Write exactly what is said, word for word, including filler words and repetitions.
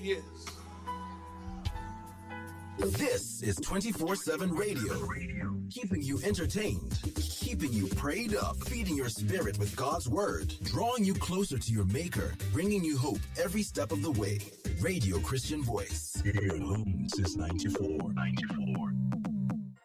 He is. This is twenty-four seven radio, keeping you entertained, keeping you prayed up, feeding your spirit with God's word, drawing you closer to your maker, bringing you hope every step of the way. Radio Christian Voice. Your home since ninety-four. ninety-four.